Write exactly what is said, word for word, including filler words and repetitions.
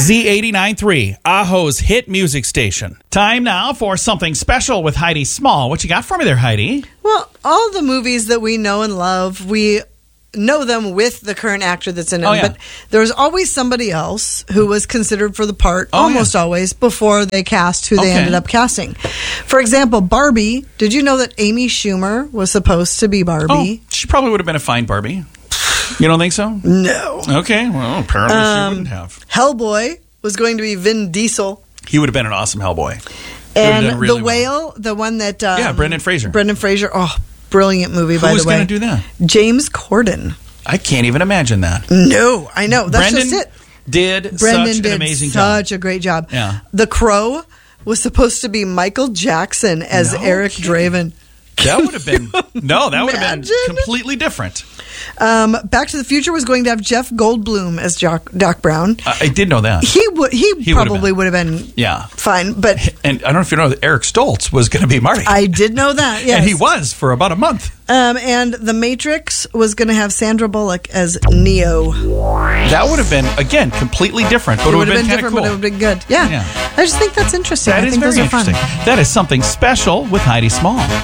Z eighty-nine point three, Aho's hit music station. Time now for something special with Heidi Small. What you got for me there, Heidi? Well, all the movies that we know and love, we know them with the current actor that's in them. Oh, yeah. But there's always somebody else who was considered for the part, Oh, almost yeah. always, before they cast who they Okay. ended up casting. For example, Barbie. Did you know that Amy Schumer was supposed to be Barbie? Oh, she probably would have been a fine Barbie. You don't think so? No. Okay, well, apparently she Um, wouldn't have. Hellboy was going to be Vin Diesel. He would have been an awesome Hellboy. He would have And done really The well. Whale, the one that... Um, Yeah, Brendan Fraser. Brendan Fraser. Oh, brilliant movie, Who by was the way. going to do that? James Corden. I can't even imagine that. No, I know. That's Brendan just it. did Brendan such did an amazing job. such a great job. Yeah. The Crow was supposed to be Michael Jackson as No Eric kidding. Draven. That would have been no. That would have been Imagine. completely different. Um, Back to the Future was going to have Jeff Goldblum as Doc, Doc Brown. I, I did know that. He would. He, He would've probably been. would have been Yeah, fine, but and I don't know if you know that Eric Stoltz was going to be Marty, I did know that. Yes, and he was for about a month. Um, and The Matrix was going to have Sandra Bullock as Neo. That would have been again completely different, but It it would have been, kind of different, cool. but it would have been good. Yeah. Yeah. I just think that's interesting. That I is think very those are fun. interesting. That is something special with Heidi Small.